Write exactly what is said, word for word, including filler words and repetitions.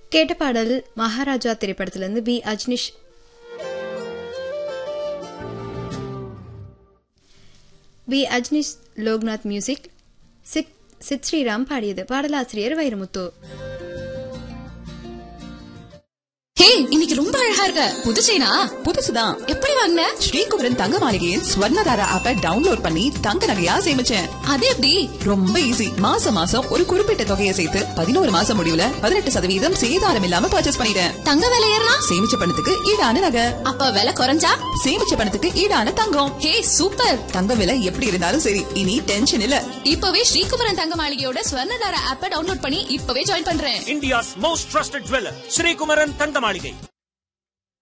கேட்ட பாடல் மகாராஜா திரைப்படத்திலிருந்து B அஜ்னிஷ் B அஜ்னிஷ் Loknath music Sid Sriram பாடியது. பாடலாசிரியர் வைரமுத்து. ஹே, இன்னைக்கு ரொம்ப அழகா இருக்க. புது செயினா? புதுசுதான். எப்படி வாங்குன? ஸ்ரீகுமரன் தங்க மாளிகையின் ஸ்வர்ணதாரா ஆப்பை டவுன்லோட் பண்ணி தங்க நகையா சேமிச்சேன். அது எப்படி? ரொம்ப ஈஸி. மாசம் மாசம் ஒரு குறிப்பிட்ட தொகையை சேர்த்து பதினோரு மாசம் முடிவுல பதினெட்டு சதவீதம் சேதாரம் இல்லாம பர்ச்சேஸ் பண்ணிட்டேன். தங்க விலை ஏறினா? சேமிச்ச பணத்துக்கு ஈடான நகை. அப்ப விலை குறைஞ்சா? சேமிச்ச பணத்துக்கு ஈடான தங்கம். ஹே, சூப்பர். தங்க விலை எப்படி இருந்தாலும் சரி, இனி டென்ஷன் இல்ல. இப்பவே ஸ்ரீகுமரன் தங்க மாளிகையோட ஸ்வர்ணதாரா ஆப்பை டவுன்லோட் பண்ணி இப்பவே ஜாயின் பண்றேன். India's most trusted jeweler, Sri Kumaran தங்க மாளிகை.